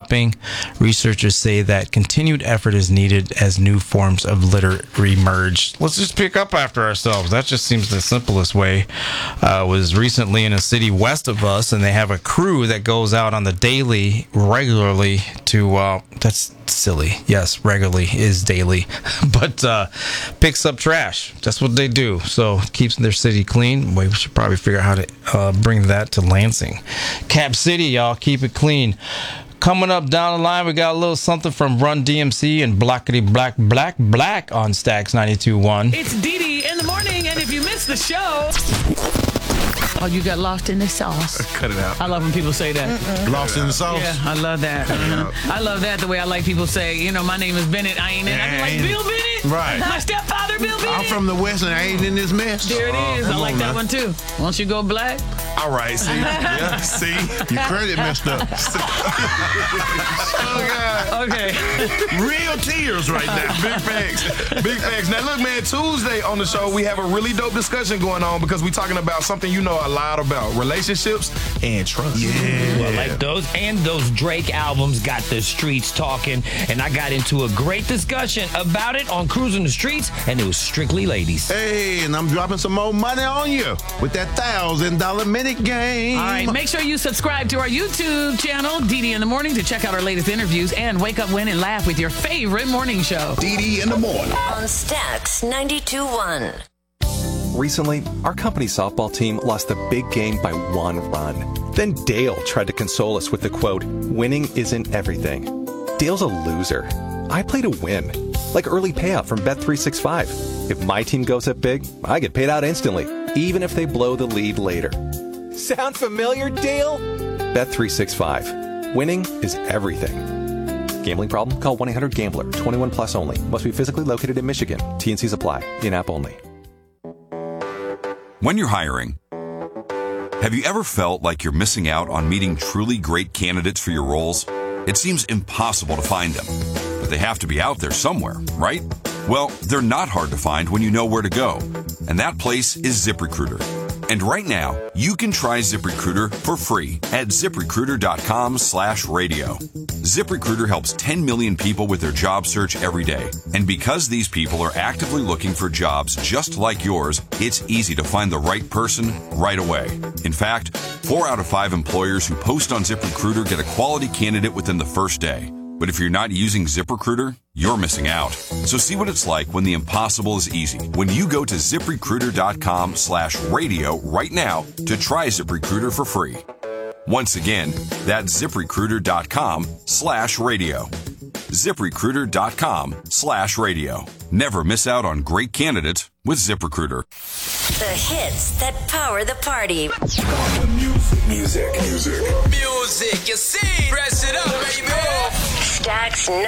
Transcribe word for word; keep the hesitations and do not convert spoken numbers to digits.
stopping. Researchers say that continued effort is needed as new forms of litter emerge. Let's just pick up after ourselves. That just seems the simplest way. Uh, was recently in a city west of us, and they have a crew that goes out on the daily, regularly to, uh, that's silly. Yes, regularly is daily, but uh, picks up trash. That's what they do. So keeps their city clean. We should probably figure out how to uh, bring that to Lansing. Cap City, y'all, keep it clean. Coming up down the line, we got a little something from Run D M C and Blackity Black Black Black on Stax ninety-two point one. It's Dee Dee in the morning, and if you missed the show... Oh, you got lost in the sauce. Cut it out. I love when people say that. Mm-mm. Lost in the sauce? Yeah, I love that. Uh-huh. I love that, the way I like people say, you know, my name is Bennett. I ain't in it. I be like, Bill Bennett? Right. My stepfather, Bill Bennett? I'm from the West and I ain't in this mess. There it is. Uh, I like on, that man. one, too. Won't you go black? All right, see? Yeah, see? Your credit messed up. Oh, God. Okay. Real tears right now. Big facts. Big facts. Now, look, man, Tuesday on the show, we have a really dope discussion going on because we're talking about something you know a lot about, relationships and trust. Yeah. Well, like those and those Drake albums got the streets talking, and I got into a great discussion about it on Cruising the Streets, and it was strictly ladies. Hey, and I'm dropping some more money on you with that thousand dollar minute game. All right, make sure you subscribe to our YouTube channel, Dee Dee in the Morning, to check out our latest interviews and wake up, win, and laugh with your favorite morning show. Dee Dee in the Morning. On Stax ninety-two point one. Recently, our company softball team lost the big game by one run. Then Dale tried to console us with the quote, "Winning isn't everything." Dale's a loser. I play to win. Like early payout from Bet three sixty-five. If my team goes up big, I get paid out instantly, even if they blow the lead later. Sound familiar, Dale? Bet three sixty-five. Winning is everything. Gambling problem? Call one eight hundred gambler. twenty-one plus only. Must be physically located in Michigan. T and Cs apply. In-app only. When you're hiring, have you ever felt like you're missing out on meeting truly great candidates for your roles? It seems impossible to find them, but they have to be out there somewhere, right? Well, they're not hard to find when you know where to go, and that place is ZipRecruiter. And right now, you can try ZipRecruiter for free at ZipRecruiter.com slash radio. ZipRecruiter helps ten million people with their job search every day. And because these people are actively looking for jobs just like yours, it's easy to find the right person right away. In fact, four out of five employers who post on ZipRecruiter get a quality candidate within the first day. But if you're not using ZipRecruiter, you're missing out. So see what it's like when the impossible is easy. When you go to ZipRecruiter.com slash radio right now to try ZipRecruiter for free. Once again, that's ZipRecruiter.com slash radio. ZipRecruiter.com slash radio. Never miss out on great candidates with ZipRecruiter. The hits that power the party. Music. Music. Music. Music. You see? Press it up, baby. Stax